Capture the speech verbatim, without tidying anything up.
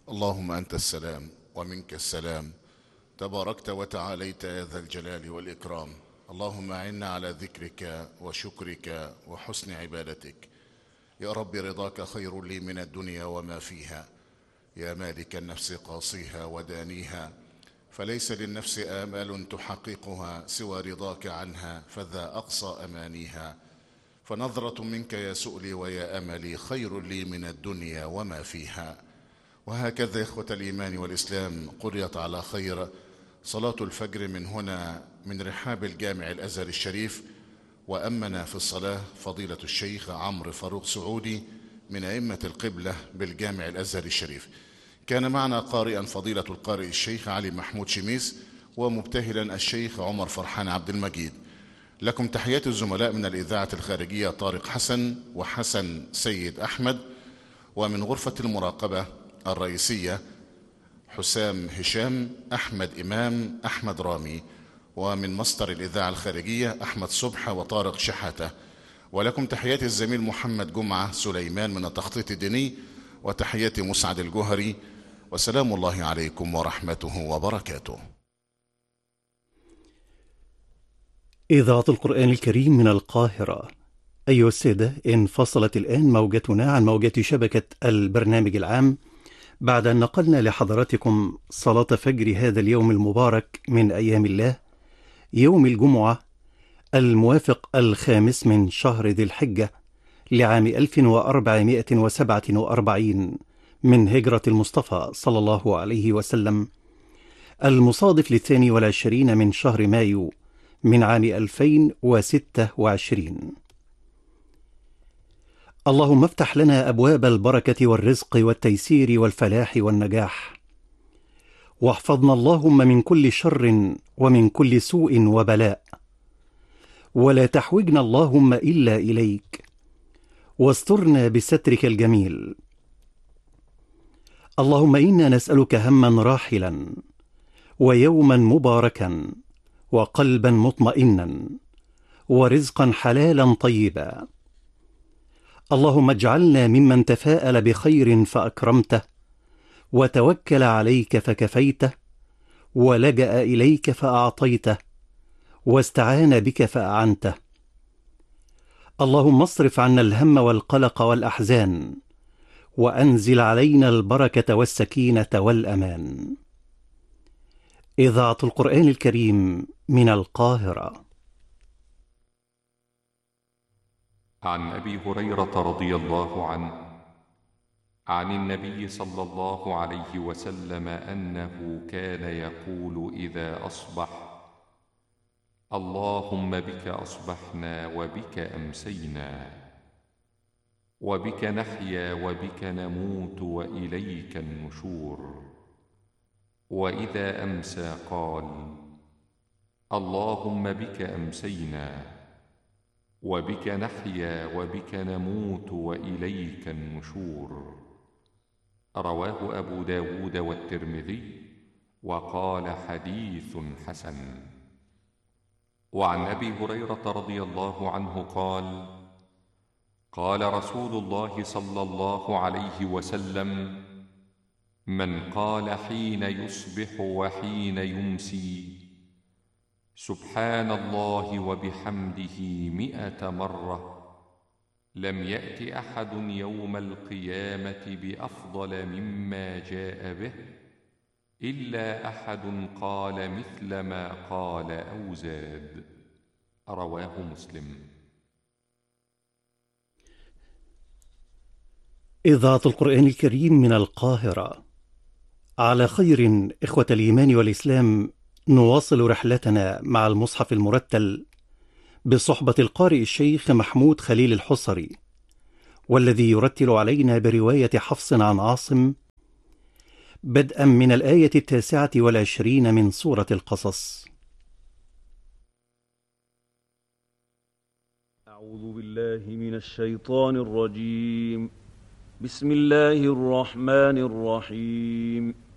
اللهم أنت السلام ومنك السلام، تباركت وتعاليت يا ذا الجلال والإكرام. اللهم أعنا على ذكرك وشكرك وحسن عبادتك. يا رب رضاك خير لي من الدنيا وما فيها، يا مالك النفس قاصيها ودانيها، فليس للنفس آمال تحققها سوى رضاك عنها، فذا أقصى أمانيها. فنظرة منك يا سؤلي ويا أملي خير لي من الدنيا وما فيها. وهكذا إخوة الإيمان والإسلام قريت على خير صلاة الفجر من هنا من رحاب الجامع الأزهري الشريف، وأمنا في الصلاة فضيلة الشيخ عمرو فاروق سعودي من أئمة القبلة بالجامع الأزهري الشريف. كان معنا قارئا فضيلة القارئ الشيخ علي محمود شميس، ومبتهلا الشيخ عمر فرحان عبد المجيد. لكم تحيات الزملاء من الإذاعة الخارجية طارق حسن وحسن سيد أحمد، ومن غرفة المراقبة الرئيسية حسام هشام، أحمد إمام، أحمد رامي، ومن مصدر الإذاعة الخارجية أحمد صبح وطارق شحاتة. ولكم تحيات الزميل محمد جمعة سليمان من التخطيط الديني، وتحياتي مسعد الجوهري، وسلام الله عليكم ورحمته وبركاته. إذاعة القرآن الكريم من القاهرة. أيها السادة، انفصلت الآن موجتنا عن موجة شبكة البرنامج العام بعد أن نقلنا لحضراتكم صلاة فجر هذا اليوم المبارك من أيام الله، يوم الجمعة الموافق الخامس من شهر ذي الحجة لعام ألف وأربعمائة وسبعة وأربعين من هجرة المصطفى صلى الله عليه وسلم، المصادف للثاني والعشرين من شهر مايو من عام ألفين وستة وعشرين. اللهم افتح لنا أبواب البركة والرزق والتيسير والفلاح والنجاح، واحفظنا اللهم من كل شر ومن كل سوء وبلاء، ولا تحوجنا اللهم إلا إليك، واسترنا بسترك الجميل. اللهم إنا نسألك هما راحلا ويوما مباركا وقلبا مطمئنا ورزقا حلالا طيبا. اللهم اجعلنا ممن تفاءل بخير فأكرمته، وتوكل عليك فكفيته، ولجأ إليك فأعطيته، واستعان بك فأعنته. اللهم اصرف عنا الهم والقلق والأحزان، وأنزل علينا البركة والسكينة والأمان. إذاعة القرآن الكريم من القاهرة. عن أبي هريرة رضي الله عنه عن النبي صلى الله عليه وسلم أنه كان يقول إذا أصبح: اللهم بك أصبحنا وبك أمسينا، وبك نحيا وبك نموت وإليك النشور. وإذا أمسى قال: اللهم بك أمسينا وبك نحيا وبك نموت وإليك النشور. رواه أبو داود والترمذي، وقال حديث حسن. وعن أبي هريرة رضي الله عنه قال: قال رسول الله صلى الله عليه وسلم: من قال حين يصبح وحين يمسي سبحان الله وبحمده مئة مرة، لم يأت أحد يوم القيامة بأفضل مما جاء به إلا أحد قال مثل ما قال أو زاد. رواه مسلم. إذاعة القرآن الكريم من القاهرة. على خير إخوة الإيمان والإسلام، نواصل رحلتنا مع المصحف المرتل بصحبة القارئ الشيخ محمود خليل الحصري، والذي يرتل علينا برواية حفص عن عاصم بدءا من الآية التاسعة والعشرين من سورة القصص. أعوذ بالله من الشيطان الرجيم. بسم الله الرحمن الرحيم.